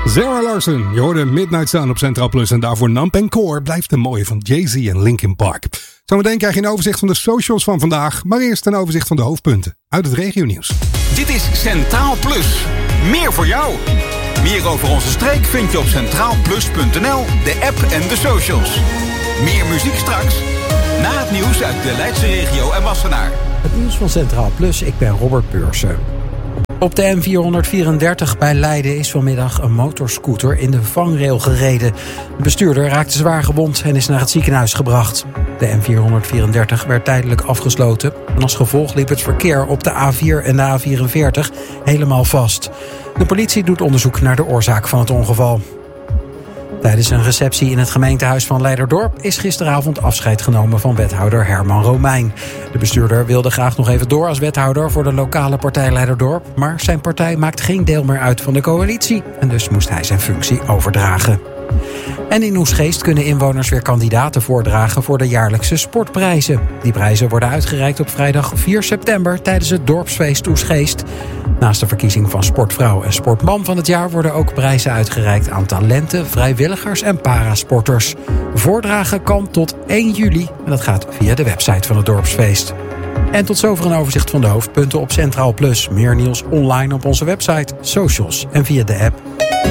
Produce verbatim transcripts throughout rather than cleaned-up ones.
Zara Larsson, je hoorde Midnight Sun op Centraal Plus. En daarvoor Nump and Core blijft de mooie van Jay-Z en Linkin Park. Zometeen krijg je een overzicht van de socials van vandaag. Maar eerst een overzicht van de hoofdpunten uit het regionieuws. Dit is Centraal Plus. Meer voor jou. Meer over onze streek vind je op centraal plus punt n l, de app en de socials. Meer muziek straks. Na het nieuws uit de Leidse regio en Wassenaar. Het nieuws van Centraal Plus, ik ben Robert Beursen. Op de N vierhonderdvierendertig bij Leiden is vanmiddag een motorscooter in de vangrail gereden. De bestuurder raakte zwaar gewond en is naar het ziekenhuis gebracht. De N vierhonderdvierendertig werd tijdelijk afgesloten. En als gevolg liep het verkeer op de A vier en de A vierenveertig helemaal vast. De politie doet onderzoek naar de oorzaak van het ongeval. Tijdens een receptie in het gemeentehuis van Leiderdorp is gisteravond afscheid genomen van wethouder Herman Romein. De bestuurder wilde graag nog even door als wethouder voor de lokale partij Leiderdorp, maar zijn partij maakt geen deel meer uit van de coalitie en dus moest hij zijn functie overdragen. En in Oesgeest kunnen inwoners weer kandidaten voordragen voor de jaarlijkse sportprijzen. Die prijzen worden uitgereikt op vrijdag vier september tijdens het dorpsfeest Oesgeest. Naast de verkiezing van sportvrouw en sportman van het jaar worden ook prijzen uitgereikt aan talenten, vrijwilligers en parasporters. Voordragen kan tot één juli en dat gaat via de website van het dorpsfeest. En tot zover een overzicht van de hoofdpunten op Centraal Plus. Meer nieuws online op onze website, socials en via de app.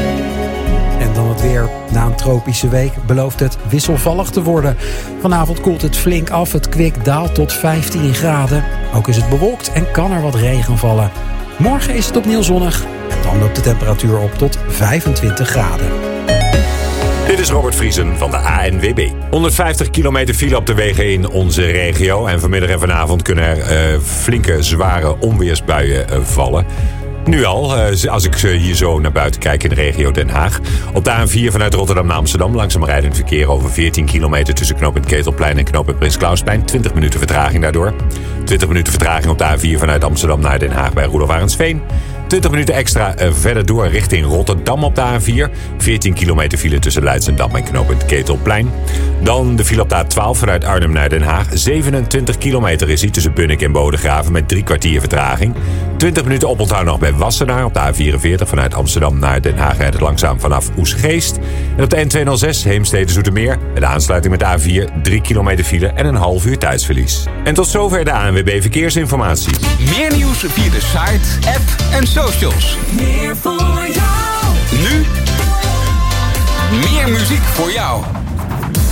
En dan het weer. Na een tropische week belooft het wisselvallig te worden. Vanavond koelt het flink af. Het kwik daalt tot vijftien graden. Ook is het bewolkt en kan er wat regen vallen. Morgen is het opnieuw zonnig. En dan loopt de temperatuur op tot vijfentwintig graden. Dit is Robert Vriesen van de A N W B. honderdvijftig kilometer file op de wegen in onze regio. En vanmiddag en vanavond kunnen er uh, flinke, zware onweersbuien uh, vallen. Nu al, als ik hier zo naar buiten kijk in de regio Den Haag. Op de A N vier vanuit Rotterdam naar Amsterdam. Langzaam rijdend verkeer over veertien kilometer tussen knooppunt Ketelplein en knooppunt Prins Klausplein. twintig minuten vertraging daardoor. twintig minuten vertraging op de A N vier vanuit Amsterdam naar Den Haag bij Roelof Arendsveen. twintig minuten extra verder door richting Rotterdam op de A N vier. veertien kilometer file tussen Leidschendam en knooppunt Ketelplein. Dan de file op de A twaalf vanuit Arnhem naar Den Haag. zevenentwintig kilometer is die tussen Bunnik en Bodegraven met drie kwartier vertraging. twintig minuten oponthoud nog bij Wassenaar op de A vierenveertig vanuit Amsterdam naar Den Haag rijdt het langzaam vanaf Oesgeest. En op de N tweehonderdzes Heemstede-Zoetermeer met de aansluiting met de A vier drie kilometer file en een half uur tijdsverlies. En tot zover de A N W B Verkeersinformatie. Meer nieuws via de site, app en socials. Meer voor jou. Nu meer muziek voor jou.